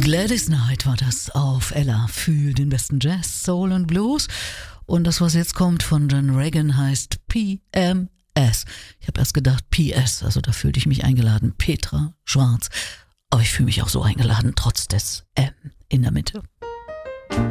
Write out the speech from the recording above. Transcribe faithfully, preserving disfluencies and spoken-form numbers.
Gladys Knight war das auf Ella für den besten Jazz, Soul und Blues. Und das, was jetzt kommt von John Regan, heißt P M S. Ich habe erst gedacht P S, also da fühlte ich mich eingeladen. Petra Schwarz. Aber ich fühle mich auch so eingeladen, trotz des M in der Mitte.